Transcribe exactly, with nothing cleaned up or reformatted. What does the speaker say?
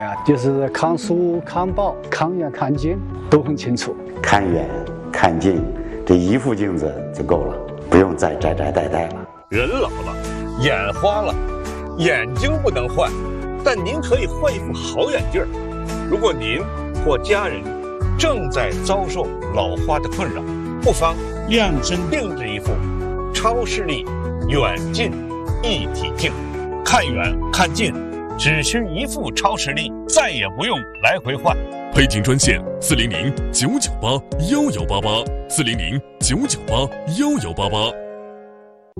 啊，就是看书、看报、看远看近都很清楚。 看远看近，这一副镜子就够了，不用再摘摘戴戴了。 人老了，眼花了，眼睛不能换，但您可以换一副好眼镜。如果您或家人正在遭受老花的困扰，不妨量身定制一副超视力远近一体镜，看远看近只需一副超视力，再也不用来回换。 配镜专线四零零九九八幺幺八八，四零零九九八幺幺八八。